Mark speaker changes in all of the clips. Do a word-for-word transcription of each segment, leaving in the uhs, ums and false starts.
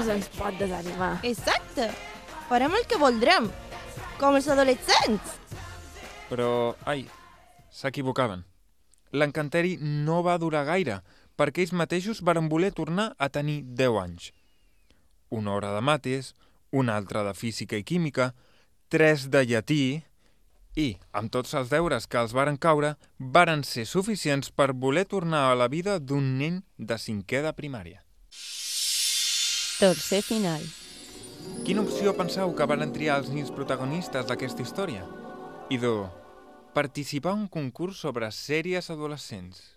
Speaker 1: se'ns pot desanimar.
Speaker 2: Exacte. Farem el que voldrem, com els adolescents.
Speaker 3: Però, ai, s'equivocaven. L'encanteri no va durar gaire, perquè ells mateixos varen voler tornar a tenir deu anys. Una hora de mates, una altra de física i química, tres de llatí i, amb tots els deures que els varen caure, varen ser suficients per voler tornar a la vida d'un nen de cinquè de primària.
Speaker 4: Tercer final.
Speaker 3: Quina opció penseu que varen triar els nens protagonistes d'aquesta història? Idò, participar en un concurs sobre sèries adolescents.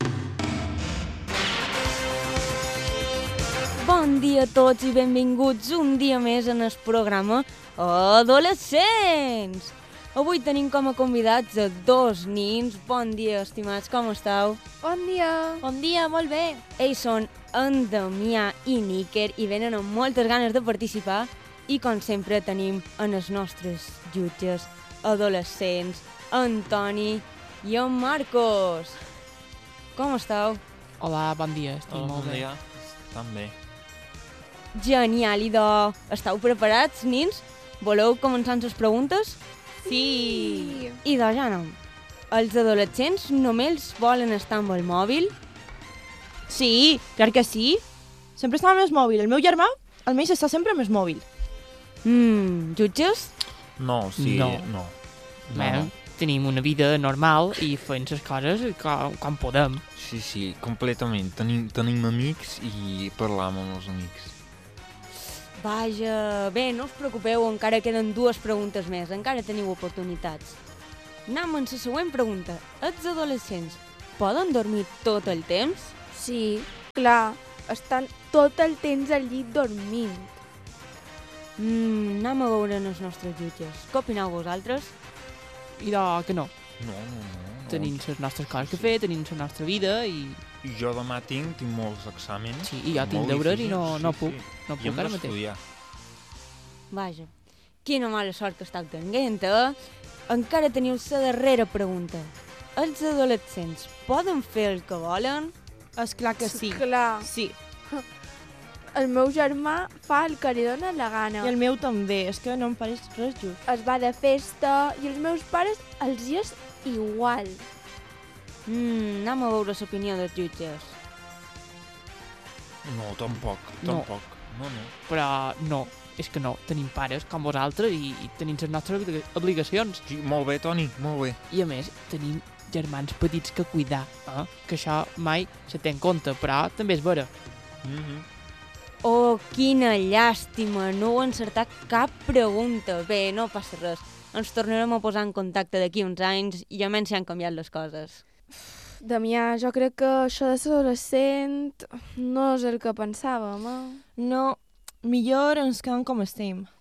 Speaker 4: Bon dia a tots i benvinguts un dia més en el programa Adolescents! Avui tenim com a convidats a dos nins. Bon dia, estimats, com esteu?
Speaker 1: Bon dia!
Speaker 2: Bon dia, molt bé.
Speaker 4: Ells són en Damià i Níker i venen amb moltes ganes de participar i com sempre tenim en els nostres jutges adolescents, en Toni i en Marcos. Com esteu?
Speaker 5: Hola, bon dia, estic
Speaker 3: Hola,
Speaker 5: molt
Speaker 3: bon
Speaker 5: bé.
Speaker 3: dia. També.
Speaker 4: Genial, idò. Esteu preparats, nins? Voleu començar amb les preguntes?
Speaker 2: Sí.
Speaker 4: Idò, ja no. Els adolescents només volen estar amb el mòbil?
Speaker 2: Sí, clar que sí. Sempre estava amb el mòbil. El meu germà, almenys, està sempre amb el mòbil.
Speaker 4: Mmm, jutges?
Speaker 3: No, sí,
Speaker 5: No.
Speaker 3: no. no.
Speaker 5: Bé, tenim una vida normal i fem les coses com, com podem.
Speaker 3: Sí, sí, completament. Tenim, tenim amics i parlam amb els amics.
Speaker 4: Vaja, bé, no us preocupeu, encara queden dues preguntes més, encara teniu oportunitats. Anem amb la següent pregunta. Els adolescents poden dormir tot el temps?
Speaker 1: Sí, clar, estan tot el temps al llit dormint.
Speaker 4: Mmm, anem a veure els nostres jutges. Què opineu vosaltres?
Speaker 5: I de que no.
Speaker 3: No, no, no. no.
Speaker 5: Tenim les nostres coses que
Speaker 3: Sí.
Speaker 5: fer, tenim la nostra vida i,
Speaker 3: I jo demà tinc, tinc molts exàmens.
Speaker 5: sí, i jo tinc
Speaker 3: molt
Speaker 5: deures i
Speaker 3: difícils,
Speaker 5: no, no
Speaker 3: sí,
Speaker 5: puc.
Speaker 3: sí.
Speaker 5: No
Speaker 3: I
Speaker 5: puc
Speaker 3: hem
Speaker 5: ara mateix.
Speaker 3: d'estudiar.
Speaker 4: Vaja, quina mala sort que estàu tenint, eh? Encara teniu la darrera pregunta. Els adolescents poden fer el que volen?
Speaker 2: És clar que sí.
Speaker 1: Clar,
Speaker 2: Sí.
Speaker 1: el meu germà fa el que li dóna la gana.
Speaker 2: I el meu també. És que no em pareix res just.
Speaker 1: Es va de festa i els meus pares els hi és igual.
Speaker 4: Mmm, anem a veure l'opinió dels jutges.
Speaker 3: No, tampoc,
Speaker 5: No.
Speaker 3: tampoc. No, no.
Speaker 5: Però no, és que no. Tenim pares com vosaltres i, i tenim les nostres obliga- obligacions.
Speaker 3: Sí, molt bé, Toni, molt bé.
Speaker 5: I a més, tenim germans petits que cuidar, eh? Que això mai se té en compte, però també és vera.
Speaker 3: Mm -hmm.
Speaker 4: Oh, quina llàstima, no heu encertat cap pregunta. Bé, no passa res. Ens tornarem a posar en contacte d'aquí uns anys i almenys si han canviat les coses.
Speaker 1: Damià, jo crec que això de ser adolescent no és el que pensàvem, eh?
Speaker 2: No, millor ens quedem com estem.